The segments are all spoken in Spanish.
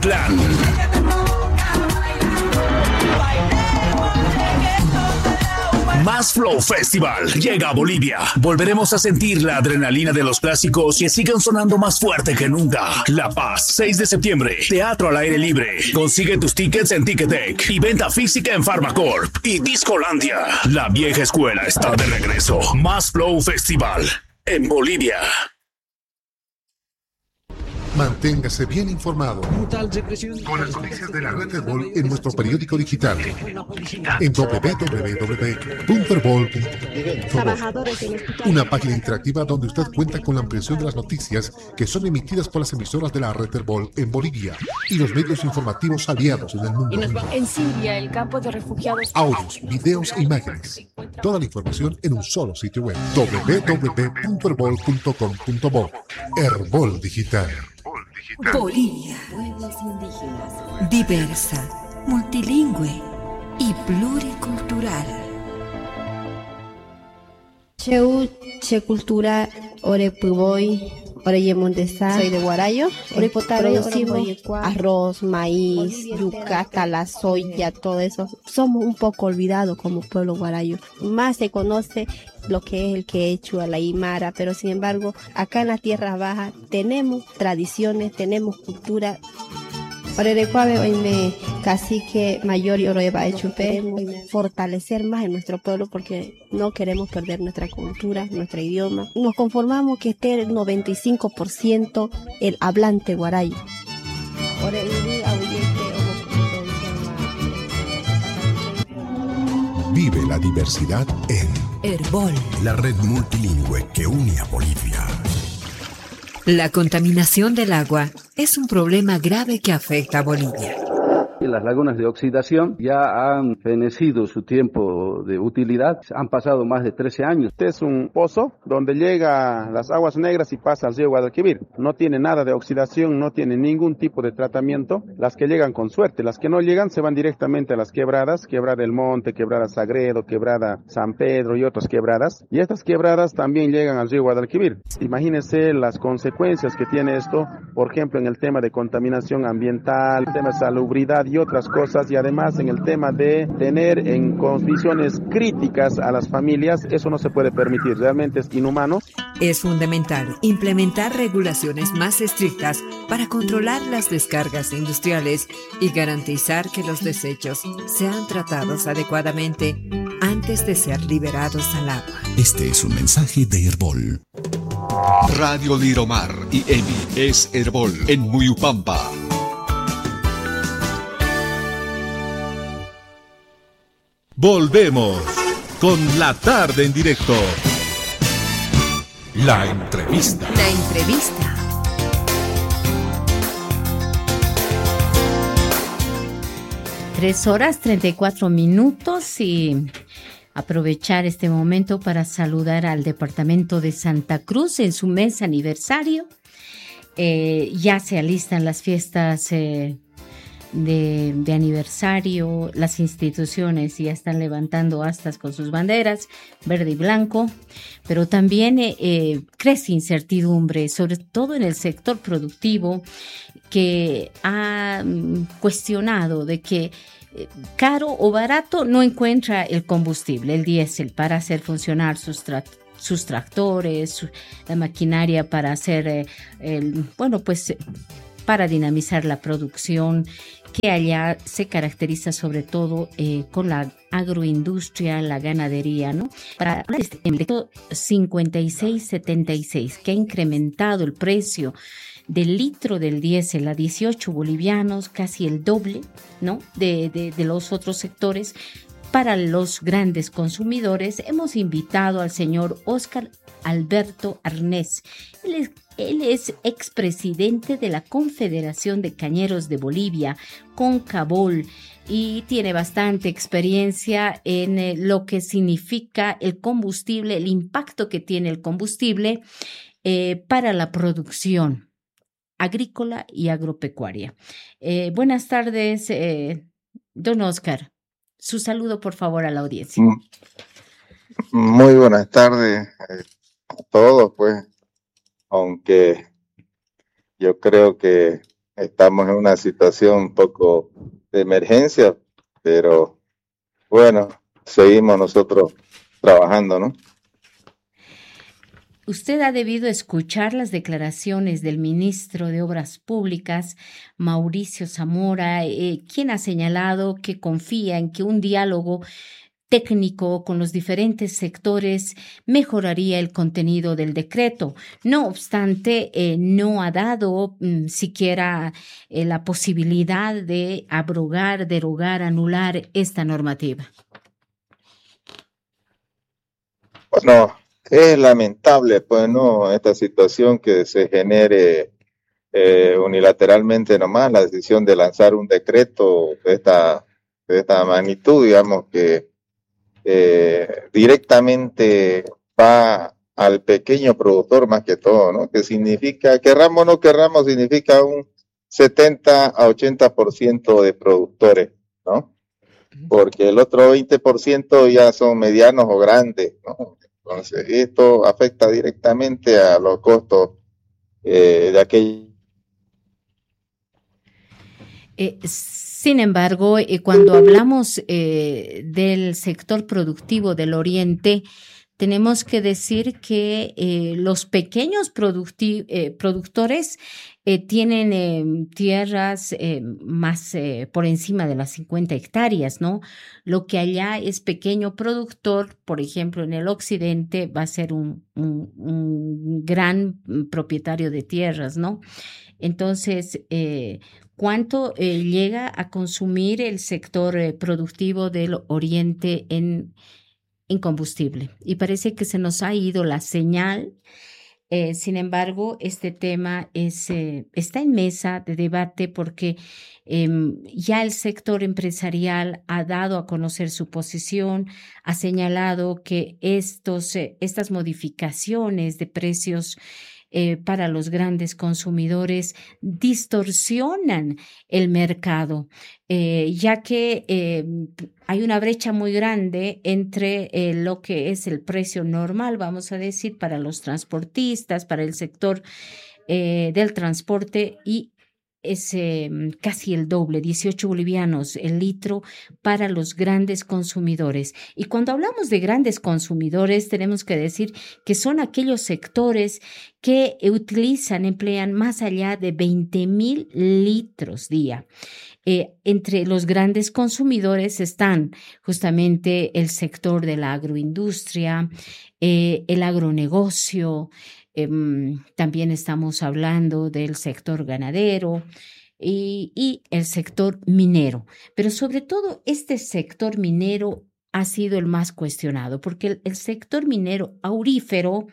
Cuscatlán. Más Flow Festival llega a Bolivia. Volveremos a sentir la adrenalina de los clásicos y sigan sonando más fuerte que nunca. La Paz, 6 de septiembre. Teatro al aire libre. Consigue tus tickets en Ticketek y venta física en Pharmacorp y Discolandia. La vieja escuela está de regreso. Más Flow Festival en Bolivia. Manténgase bien informado con las noticias de la red Herbol en nuestro periódico digital en www.herbol.com. Una página interactiva donde usted cuenta con la ampliación de las noticias que son emitidas por las emisoras de la red Herbol en Bolivia y los medios informativos aliados en el mundo. En Siria, el campo de refugiados. Audios, videos e imágenes. Toda la información en un solo sitio web. www.herbol.com.bo. Herbol Digital. Bolivia, pueblos indígenas, diversa, multilingüe y pluricultural. Cheu, che cultura, ore puboy, ore yemondesa, soy de Guarayo, ore producimos arroz, maíz, yuca, la soya, todo eso. Somos un poco olvidados como pueblo guarayo. Más se conoce lo que es el quechua, la aymara, pero sin embargo, acá en la Tierra Baja tenemos tradiciones, tenemos cultura. Orerecuave, hoy me cacique mayor y Oroeba Echupé, fortalecer más en nuestro pueblo porque no queremos perder nuestra cultura, nuestro idioma. Nos conformamos que esté el 95% el hablante guarayo. Vive la diversidad en Herbol, la red multilingüe que une a Bolivia. la contaminación del agua es un problema grave que afecta a Bolivia. Las lagunas de oxidación ya han fenecido su tiempo de utilidad, han pasado más de 13 años. Este es un pozo donde llega las aguas negras y pasa al río Guadalquivir. No tiene nada de oxidación, no tiene ningún tipo de tratamiento. Las que llegan con suerte, las que no llegan se van directamente a las quebradas, Quebrada del Monte, Quebrada Sagredo, Quebrada San Pedro y otras quebradas. Y estas quebradas también llegan al río Guadalquivir. Imagínense las consecuencias que tiene esto, por ejemplo, en el tema de contaminación ambiental, el tema de salubridad y otras cosas, y además en el tema de tener en condiciones críticas a las familias. Eso no se puede permitir, realmente es inhumano. Es fundamental implementar regulaciones más estrictas para controlar las descargas industriales y garantizar que los desechos sean tratados adecuadamente antes de ser liberados al agua. Este es un mensaje de Herbol. Radio Liromar y EMI es Herbol en Muyupampa. Volvemos con la tarde en directo. La entrevista. La entrevista. Tres horas 34 minutos y aprovechar este momento para saludar al departamento de Santa Cruz en su mes aniversario. Ya se alistan las fiestas de aniversario, las instituciones ya están levantando astas con sus banderas verde y blanco, pero también crece incertidumbre, sobre todo en el sector productivo, que ha cuestionado de que caro o barato no encuentra el combustible, el diésel, para hacer funcionar sus tractores, la maquinaria para hacer, para dinamizar la producción, que allá se caracteriza sobre todo con la agroindustria, la ganadería, ¿no? Para hablar de este tema, 56.76, que ha incrementado el precio del litro del diésel a 18 bolivianos, casi el doble, ¿no? de los otros sectores. Para los grandes consumidores, hemos invitado al señor Óscar Alberto Arnés. Él es expresidente de la Confederación de Cañeros de Bolivia, CONCABOL, y tiene bastante experiencia en lo que significa el combustible, el impacto que tiene el combustible para la producción agrícola y agropecuaria. Buenas tardes, don Óscar. Su saludo, por favor, a la audiencia. Muy buenas tardes a todos, pues, aunque yo creo que estamos en una situación un poco de emergencia, pero bueno, seguimos nosotros trabajando, ¿no? Usted ha debido escuchar las declaraciones del ministro de Obras Públicas, Mauricio Zamora, quien ha señalado que confía en que un diálogo técnico con los diferentes sectores mejoraría el contenido del decreto. No obstante, no ha dado siquiera la posibilidad de abrogar, derogar, anular esta normativa. Bueno, es lamentable, pues, ¿no? Esta situación que se genere unilateralmente nomás la decisión de lanzar un decreto de esta magnitud, digamos, que directamente va al pequeño productor más que todo, ¿no? Que significa, querramos o no querramos, significa un 70 a 80% de productores, ¿no? Porque el otro 20% ya son medianos o grandes, ¿no? Entonces, esto afecta directamente a los costos de aquel. Sin embargo, cuando hablamos del sector productivo del Oriente, tenemos que decir que los pequeños productores tienen tierras más por encima de las 50 hectáreas, ¿no? Lo que allá es pequeño productor, por ejemplo, en el occidente va a ser un gran propietario de tierras, ¿no? Entonces, ¿cuánto llega a consumir el sector productivo del Oriente en combustible? Y parece que se nos ha ido la señal. Sin embargo, este tema está en mesa de debate porque ya el sector empresarial ha dado a conocer su posición, ha señalado que estas modificaciones de precios para los grandes consumidores distorsionan el mercado, ya que hay una brecha muy grande entre lo que es el precio normal, vamos a decir, para los transportistas, para el sector del transporte, y es casi el doble, 18 bolivianos el litro para los grandes consumidores. Y cuando hablamos de grandes consumidores, tenemos que decir que son aquellos sectores que emplean más allá de 20,000 litros día. Entre los grandes consumidores están justamente el sector de la agroindustria, el agronegocio, también estamos hablando del sector ganadero y el sector minero. Pero sobre todo este sector minero ha sido el más cuestionado porque el sector minero aurífero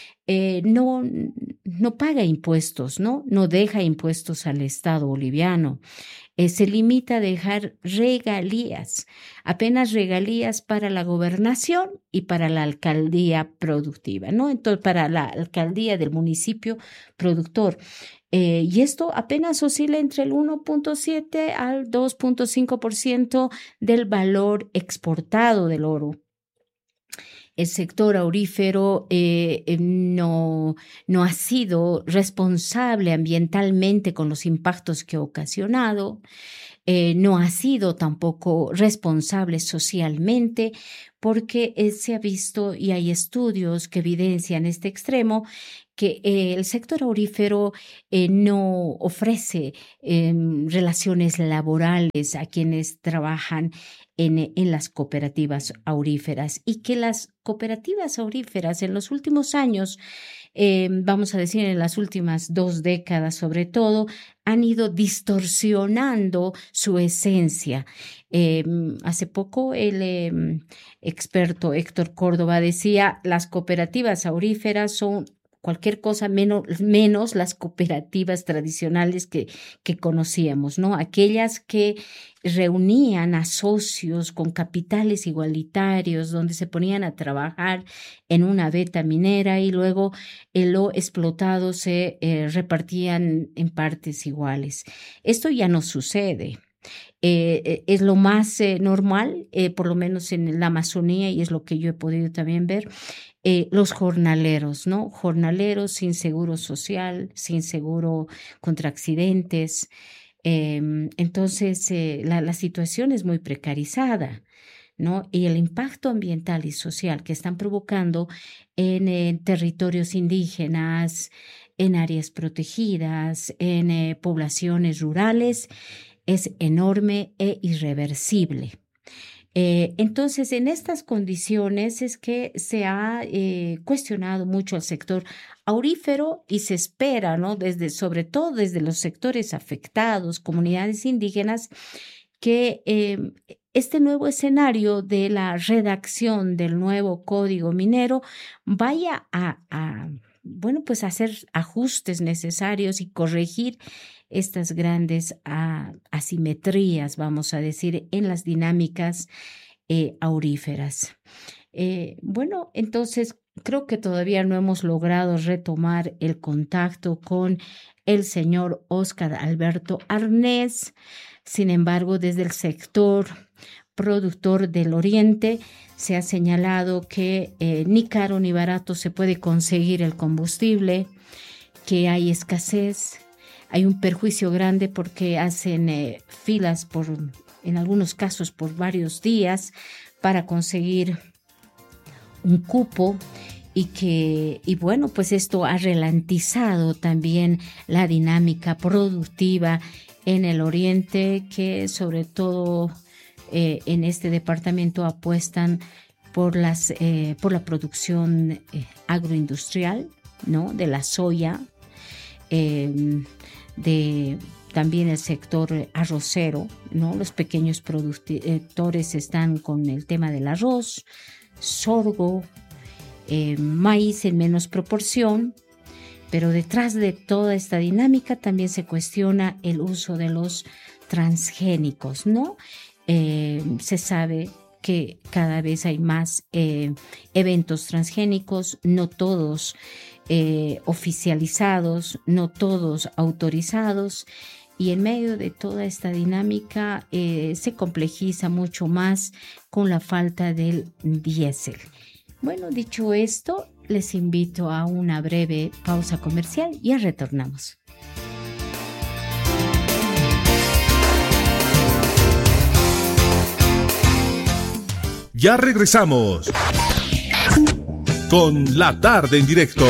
no paga impuestos, ¿no? No deja impuestos al Estado boliviano. Se limita a dejar regalías, apenas regalías para la gobernación y para la alcaldía productiva, ¿no? Entonces, para la alcaldía del municipio productor. Y esto apenas oscila entre el 1.7 al 2.5% del valor exportado del oro. El sector aurífero no ha sido responsable ambientalmente con los impactos que ha ocasionado, no ha sido tampoco responsable socialmente, porque se ha visto y hay estudios que evidencian este extremo, que el sector aurífero no ofrece relaciones laborales a quienes trabajan en las cooperativas auríferas, y que las cooperativas auríferas en los últimos años, vamos a decir en las últimas 2 décadas sobre todo, han ido distorsionando su esencia. Hace poco el experto Héctor Córdoba decía, las cooperativas auríferas son cualquier cosa menos las cooperativas tradicionales que conocíamos, ¿no? Aquellas que reunían a socios con capitales igualitarios, donde se ponían a trabajar en una veta minera y luego lo explotado se repartían en partes iguales. Esto ya no sucede. Es lo más normal, por lo menos en la Amazonía, y es lo que yo he podido también ver, los jornaleros, ¿no? Jornaleros sin seguro social, sin seguro contra accidentes. Entonces, la situación es muy precarizada, ¿no? Y el impacto ambiental y social que están provocando en territorios indígenas, en áreas protegidas, en poblaciones rurales, es enorme e irreversible. Entonces, en estas condiciones es que se ha cuestionado mucho el sector aurífero y se espera, ¿no? Sobre todo desde los sectores afectados, comunidades indígenas, que este nuevo escenario de la redacción del nuevo código minero vaya a hacer ajustes necesarios y corregir estas grandes asimetrías, vamos a decir, en las dinámicas auríferas. Entonces creo que todavía no hemos logrado retomar el contacto con el señor Óscar Alberto Arnés. Sin embargo, desde el sector productor del Oriente se ha señalado que ni caro ni barato se puede conseguir el combustible, que hay escasez. Hay un perjuicio grande porque hacen filas en algunos casos por varios días para conseguir un cupo y bueno, pues esto ha ralentizado también la dinámica productiva en el Oriente, que sobre todo en este departamento apuestan por la producción agroindustrial, ¿no? De la soya, también el sector arrocero, ¿no? Los pequeños productores están con el tema del arroz, sorgo, maíz en menos proporción, pero detrás de toda esta dinámica también se cuestiona el uso de los transgénicos, ¿no? Se sabe que cada vez hay más eventos transgénicos, no todos oficializados, no todos autorizados, y en medio de toda esta dinámica se complejiza mucho más con la falta del diésel. Bueno, dicho esto, les invito a una breve pausa comercial y ya retornamos. Ya regresamos con La Tarde en Directo.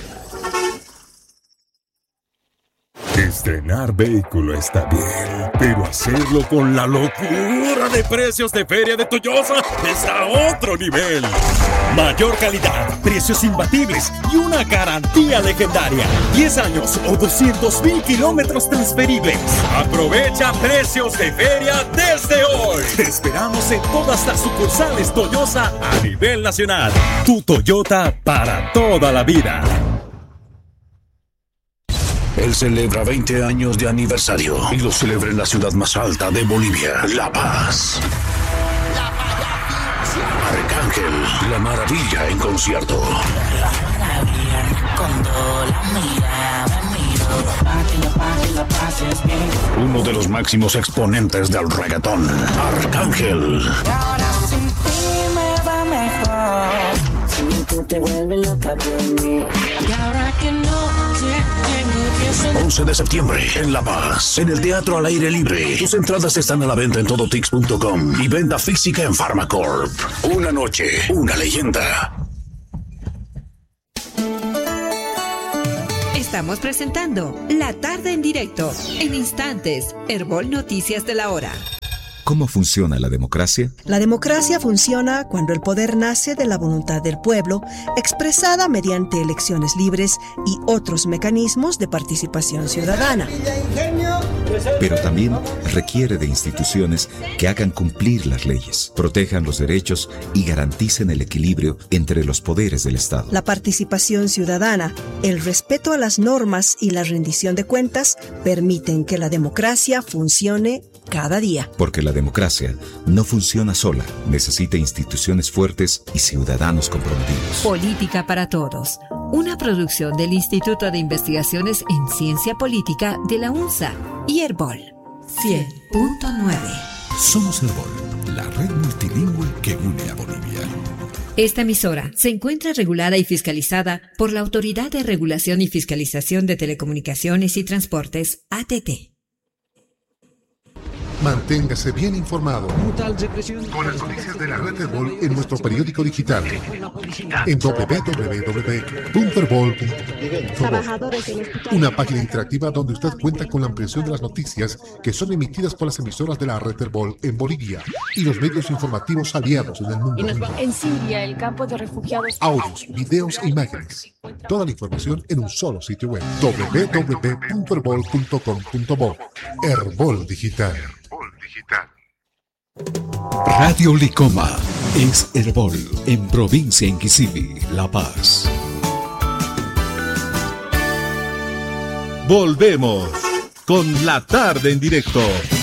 Estrenar vehículo está bien, pero hacerlo con la locura de precios de Feria de Toyosa es a otro nivel. Mayor calidad, precios imbatibles y una garantía legendaria. 10 años o 200,000 kilómetros transferibles. Aprovecha precios de feria desde hoy. Te esperamos en todas las sucursales Toyosa a nivel nacional. Tu Toyota para toda la vida. Él celebra 20 años de aniversario y lo celebra en la ciudad más alta de Bolivia, La Paz. Arcángel, La Maravilla en concierto. Uno de los máximos exponentes del reggaetón, Arcángel. 11 de septiembre en La Paz, en el Teatro al Aire Libre. Tus entradas están a la venta en todotix.com y venta física en Pharmacorp. Una noche, una leyenda. Estamos presentando La Tarde en Directo. En instantes, Herbol Noticias de la Hora. ¿Cómo funciona la democracia? La democracia funciona cuando el poder nace de la voluntad del pueblo, expresada mediante elecciones libres y otros mecanismos de participación ciudadana. Pero también requiere de instituciones que hagan cumplir las leyes, protejan los derechos y garanticen el equilibrio entre los poderes del Estado. La participación ciudadana, el respeto a las normas y la rendición de cuentas permiten que la democracia funcione cada día. Porque la democracia no funciona sola, necesita instituciones fuertes y ciudadanos comprometidos. Política para Todos, una producción del Instituto de Investigaciones en Ciencia Política de la UNSA y Herbol 100.9. Somos Herbol, la red multilingüe que une a Bolivia. Esta emisora se encuentra regulada y fiscalizada por la Autoridad de Regulación y Fiscalización de Telecomunicaciones y Transportes, ATT. Manténgase bien informado con las noticias de la red Herbol en nuestro periódico digital en www.herbol.com. Una página interactiva donde usted cuenta con la ampliación de las noticias que son emitidas por las emisoras de la red Herbol en Bolivia y los medios informativos aliados en el mundo. En Siria, el campo de refugiados. Audios, videos e imágenes. Toda la información en un solo sitio web. www.herbol.com.bo. Herbol Digital. Radio Licoma es Herbol en provincia Inquisivi, La Paz. Volvemos con La Tarde en Directo.